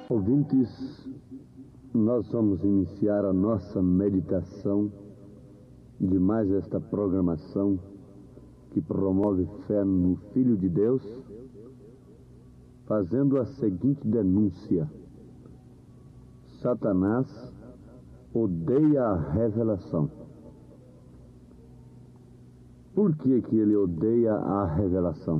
Ouvintes, nós vamos iniciar a nossa meditação de mais esta programação que promove fé no Filho de Deus, fazendo a seguinte denúncia: Satanás odeia a revelação. Por que ele odeia a revelação?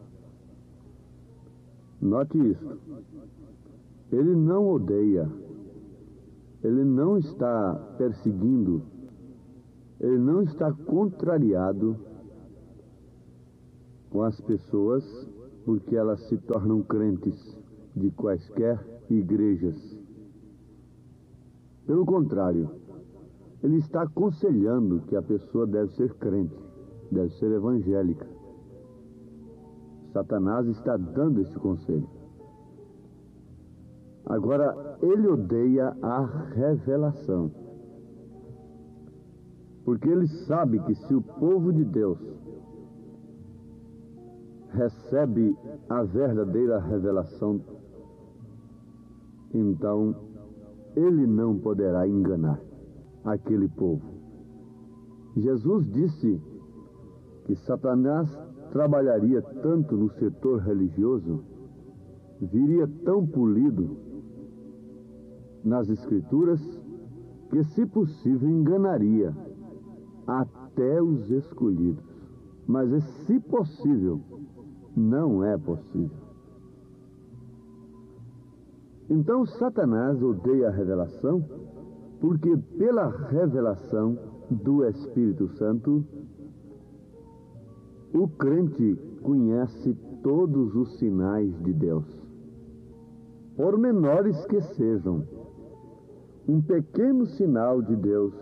Note isto. Ele não odeia, ele não está perseguindo, ele não está contrariado com as pessoas porque elas se tornam crentes de quaisquer igrejas. Pelo contrário, ele está aconselhando que a pessoa deve ser crente, deve ser evangélica. Satanás está dando esse conselho. Agora, ele odeia a revelação, porque ele sabe que se o povo de Deus recebe a verdadeira revelação, então ele não poderá enganar aquele povo. Jesus disse que Satanás trabalharia tanto no setor religioso, viria tão polido nas Escrituras, que, se possível, enganaria até os escolhidos. Mas, se possível, não é possível. Então, Satanás odeia a revelação, porque pela revelação do Espírito Santo, o crente conhece todos os sinais de Deus, por menores que sejam. Um pequeno sinal de Deus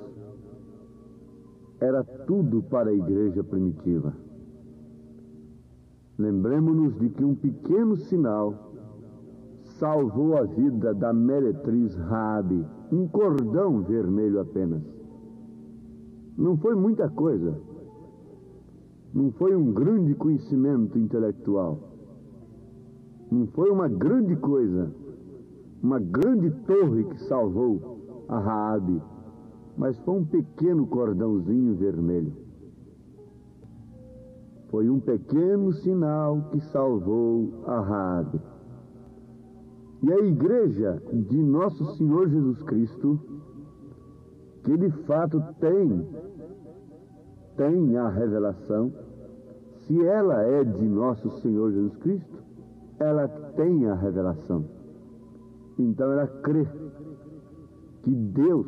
era tudo para a igreja primitiva. Lembremos-nos de que um pequeno sinal salvou a vida da meretriz Raabe, um cordão vermelho apenas. Não foi muita coisa, não foi um grande conhecimento intelectual, não foi uma grande coisa, uma grande torre que salvou a Raabe, mas foi um pequeno cordãozinho vermelho. Foi um pequeno sinal que salvou a Raabe. E a igreja de nosso Senhor Jesus Cristo, que de fato tem a revelação, se ela é de nosso Senhor Jesus Cristo, ela tem a revelação. Então ela crê que Deus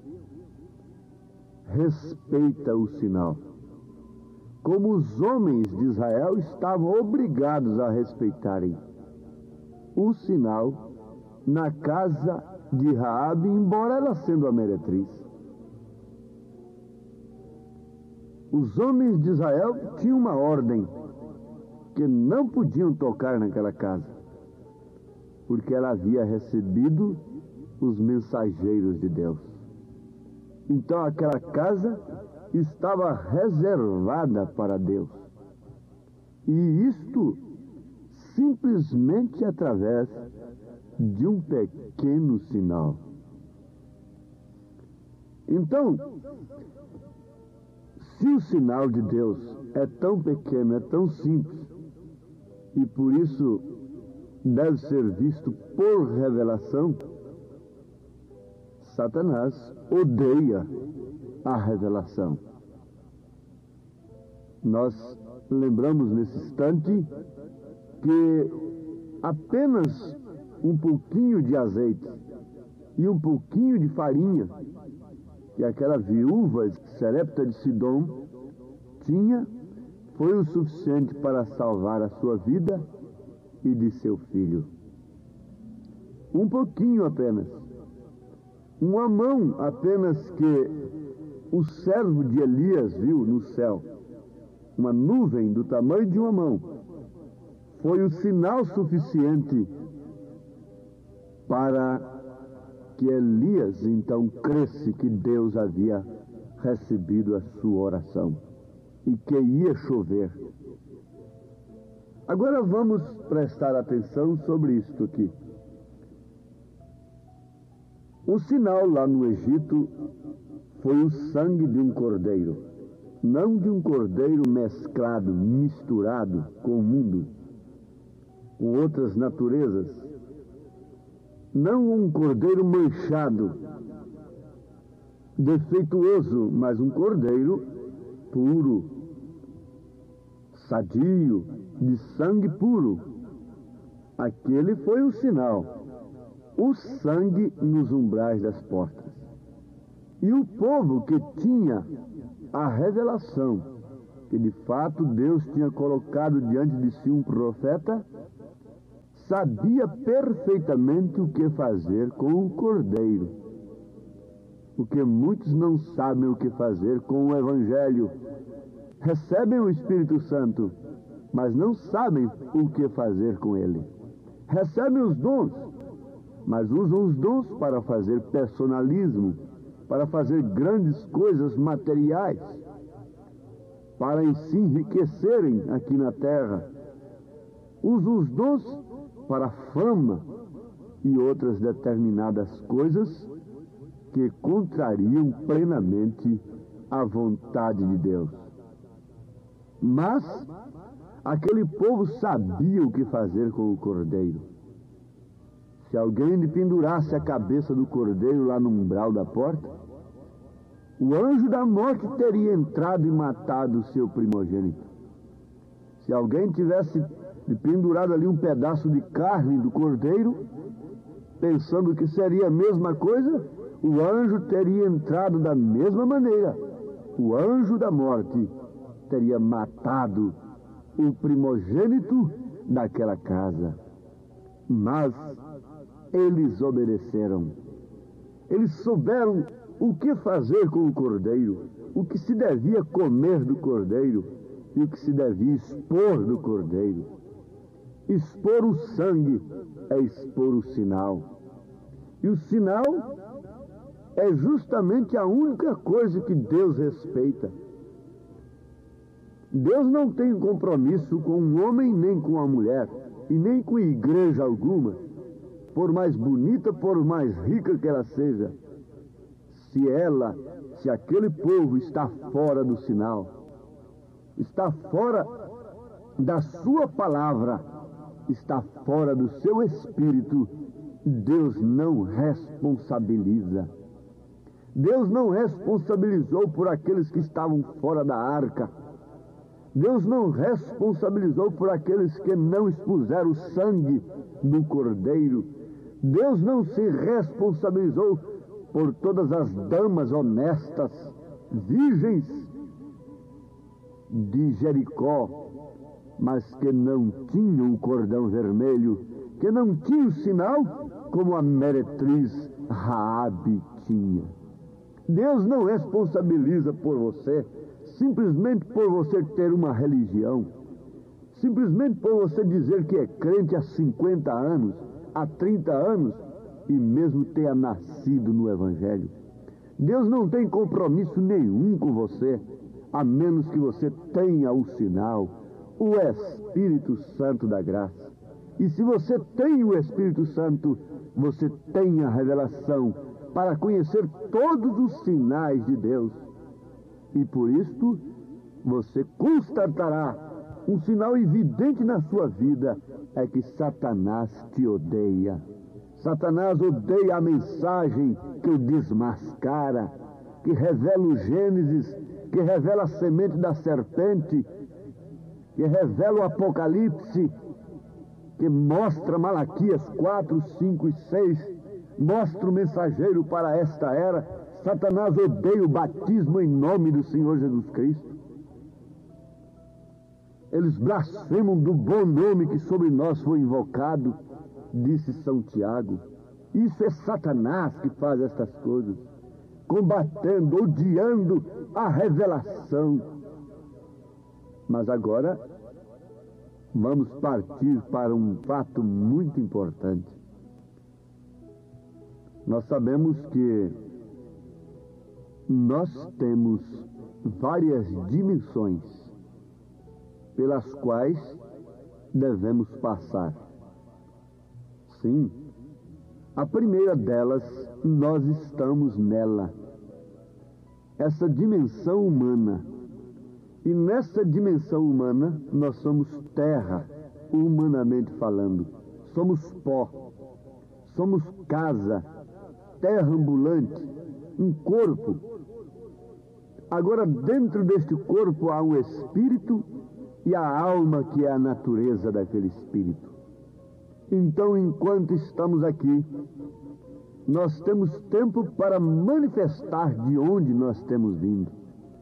respeita o sinal, como os homens de Israel estavam obrigados a respeitarem o sinal na casa de Raabe, embora ela sendo a meretriz. Os homens de Israel tinham uma ordem que não podiam tocar naquela casa, porque ela havia recebido os mensageiros de Deus. Então aquela casa estava reservada para Deus. E isto simplesmente através de um pequeno sinal. Então, se o sinal de Deus é tão pequeno, é tão simples, e por isso deve ser visto por revelação, Satanás odeia a revelação. Nós lembramos nesse instante que apenas um pouquinho de azeite e um pouquinho de farinha que aquela viúva Sarepta de Sidom tinha, foi o suficiente para salvar a sua vida e de seu filho. Um pouquinho apenas. Uma mão apenas que o servo de Elias viu no céu. Uma nuvem do tamanho de uma mão. Foi o sinal suficiente para que Elias então cresce que Deus havia recebido a sua oração e que ia chover. Agora vamos prestar atenção sobre isto aqui. O sinal lá no Egito foi o sangue de um cordeiro, não de um cordeiro mesclado, misturado com o mundo, com outras naturezas, não um cordeiro manchado, defeituoso, mas um cordeiro puro, sadio, de sangue puro. Aquele foi o sinal, o sangue nos umbrais das portas. E o povo que tinha a revelação que de fato Deus tinha colocado diante de si um profeta, sabia perfeitamente o que fazer com o cordeiro. Porque muitos não sabem o que fazer com o Evangelho. Recebem o Espírito Santo, mas não sabem o que fazer com ele. Recebem os dons, mas usam os dons para fazer personalismo, para fazer grandes coisas materiais, para em si enriquecerem aqui na terra. Usam os dons para fama e outras determinadas coisas que contrariam plenamente a vontade de Deus. Mas aquele povo sabia o que fazer com o cordeiro. Se alguém lhe pendurasse a cabeça do cordeiro lá no umbral da porta, o anjo da morte teria entrado e matado o seu primogênito. Se alguém tivesse pendurado ali um pedaço de carne do cordeiro, pensando que seria a mesma coisa, o anjo teria entrado da mesma maneira. O anjo da morte teria matado o primogênito daquela casa. Mas eles obedeceram. Eles souberam o que fazer com o cordeiro, o que se devia comer do cordeiro e o que se devia expor do cordeiro. Expor o sangue é expor o sinal. E o sinal é justamente a única coisa que Deus respeita. Deus não tem compromisso com um homem nem com uma mulher, e nem com igreja alguma, por mais bonita, por mais rica que ela seja. Se aquele povo está fora do sinal, está fora da sua palavra, está fora do seu espírito, Deus não responsabiliza. Deus não responsabilizou por aqueles que estavam fora da arca. Deus não responsabilizou por aqueles que não expuseram o sangue do cordeiro. Deus não se responsabilizou por todas as damas honestas, virgens de Jericó, mas que não tinham o cordão vermelho, que não tinham o sinal como a meretriz Raabe tinha. Deus não responsabiliza por você, simplesmente por você ter uma religião, simplesmente por você dizer que é crente há 50 anos, há 30 anos, e mesmo tenha nascido no Evangelho. Deus não tem compromisso nenhum com você, a menos que você tenha o sinal, o Espírito Santo da graça. E se você tem o Espírito Santo, você tem a revelação para conhecer todos os sinais de Deus. E por isto, você constatará um sinal evidente na sua vida, é que Satanás te odeia. Satanás odeia a mensagem que o desmascara, que revela o Gênesis, que revela a semente da serpente, que revela o Apocalipse, que mostra Malaquias 4, 5 e 6, mostra o mensageiro para esta era. Satanás odeia o batismo em nome do Senhor Jesus Cristo. Eles blasfemam do bom nome que sobre nós foi invocado, disse São Tiago. Isso é Satanás que faz estas coisas, combatendo, odiando a revelação. Mas agora, vamos partir para um fato muito importante. Nós sabemos que nós temos várias dimensões pelas quais devemos passar. Sim, a primeira delas nós estamos nela. Essa dimensão humana. E nessa dimensão humana, nós somos terra, humanamente falando. Somos pó. Somos casa, terra ambulante, um corpo. Agora, dentro deste corpo há um espírito e a alma, que é a natureza daquele espírito. Então, enquanto estamos aqui, nós temos tempo para manifestar de onde nós temos vindo,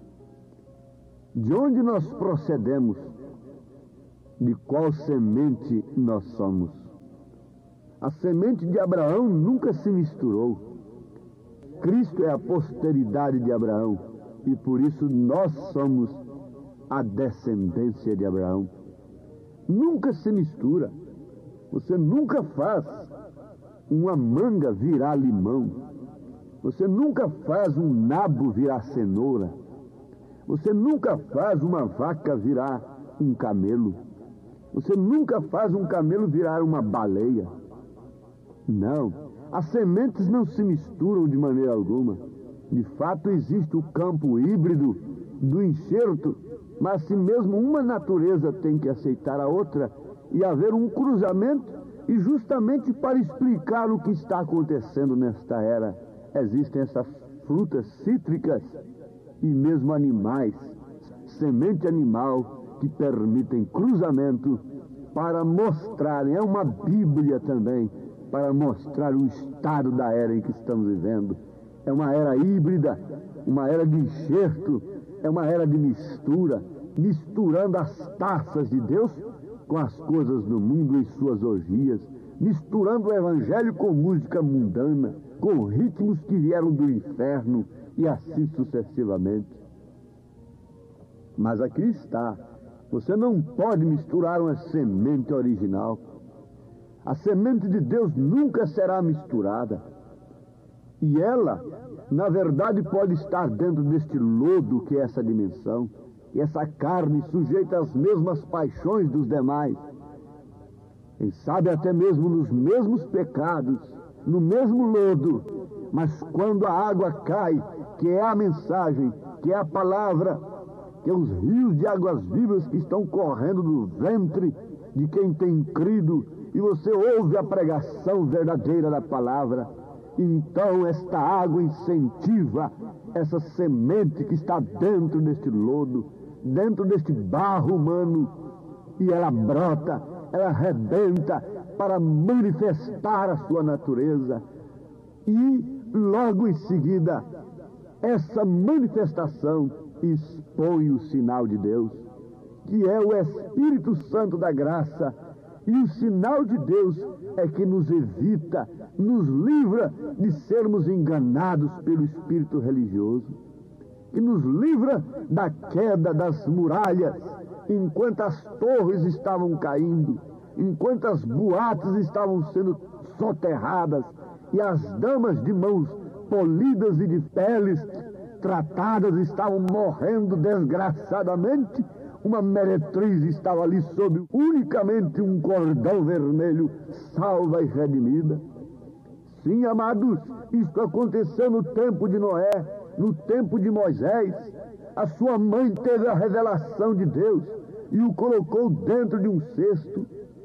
de onde nós procedemos, de qual semente nós somos. A semente de Abraão nunca se misturou. Cristo é a posteridade de Abraão e por isso nós somos a descendência de Abraão. Nunca se mistura. Você nunca faz uma manga virar limão. Você nunca faz um nabo virar cenoura. Você nunca faz uma vaca virar um camelo. Você nunca faz um camelo virar uma baleia. Não, as sementes não se misturam de maneira alguma. De fato, existe o campo híbrido do enxerto, mas se mesmo uma natureza tem que aceitar a outra e haver um cruzamento, e justamente para explicar o que está acontecendo nesta era, existem essas frutas cítricas e mesmo animais, semente animal, que permitem cruzamento para mostrarem, é uma Bíblia também, para mostrar o estado da era em que estamos vivendo. É uma era híbrida, uma era de enxerto, é uma era de mistura, misturando as taças de Deus com as coisas do mundo em suas orgias, misturando o evangelho com música mundana, com ritmos que vieram do inferno e assim sucessivamente. Mas aqui está, você não pode misturar uma semente original. A semente de Deus nunca será misturada. E ela, na verdade, pode estar dentro deste lodo que é essa dimensão, e essa carne sujeita às mesmas paixões dos demais. Quem sabe até mesmo nos mesmos pecados, no mesmo lodo, mas quando a água cai, que é a mensagem, que é a palavra, que é os rios de águas vivas que estão correndo do ventre de quem tem crido, e você ouve a pregação verdadeira da palavra, então esta água incentiva essa semente que está dentro deste lodo, dentro deste barro humano, e ela brota, ela arrebenta para manifestar a sua natureza. E logo em seguida, essa manifestação expõe o sinal de Deus, que é o Espírito Santo da graça. E o sinal de Deus é que nos evita, nos livra de sermos enganados pelo espírito religioso, que nos livra da queda das muralhas, enquanto as torres estavam caindo, enquanto as boates estavam sendo soterradas e as damas de mãos polidas e de peles tratadas estavam morrendo desgraçadamente. Uma meretriz estava ali sob unicamente um cordão vermelho, salva e redimida. Sim, amados, isto aconteceu no tempo de Noé, no tempo de Moisés. A sua mãe teve a revelação de Deus e o colocou dentro de um cesto,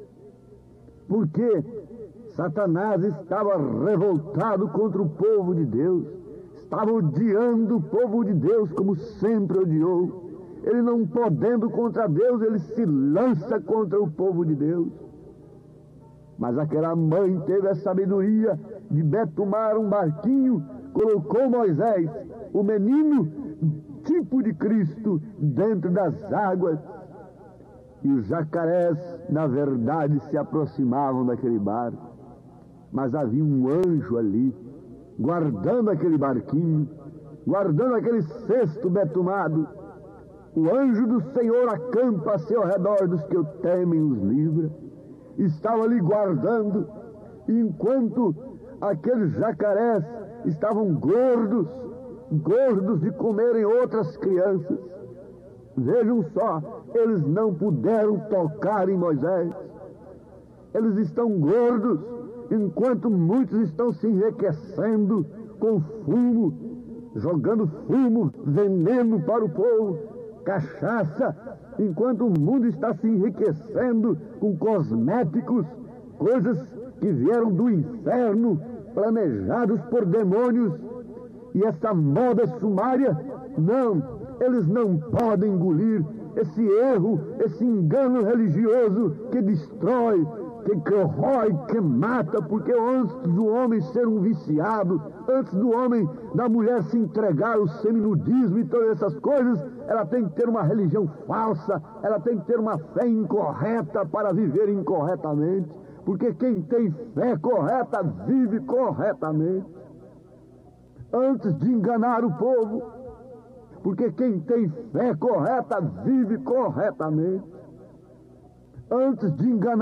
porque Satanás estava revoltado contra o povo de Deus, estava odiando o povo de Deus como sempre odiou. Ele não podendo contra Deus, ele se lança contra o povo de Deus. Mas aquela mãe teve a sabedoria de betumar um barquinho, colocou Moisés, o menino, tipo de Cristo, dentro das águas. E os jacarés, na verdade, se aproximavam daquele barco. Mas havia um anjo ali, guardando aquele barquinho, guardando aquele cesto betumado. O anjo do Senhor acampa a seu redor dos que o temem, os livra. Estava ali guardando, enquanto aqueles jacarés estavam gordos de comerem outras crianças. Vejam só, eles não puderam tocar em Moisés. Eles estão gordos, enquanto muitos estão se enriquecendo com fumo, jogando fumo, veneno para o povo, cachaça, enquanto o mundo está se enriquecendo com cosméticos, coisas que vieram do inferno, planejados por demônios, e essa moda sumária, não, eles não podem engolir esse erro, esse engano religioso que destrói, que corrói, que mata, porque antes do homem ser um viciado, antes do homem, da mulher se entregar ao seminudismo e todas essas coisas, ela tem que ter uma religião falsa, ela tem que ter uma fé incorreta para viver incorretamente, porque quem tem fé correta vive corretamente. Antes de enganar o povo, porque quem tem fé correta vive corretamente. Antes de enganar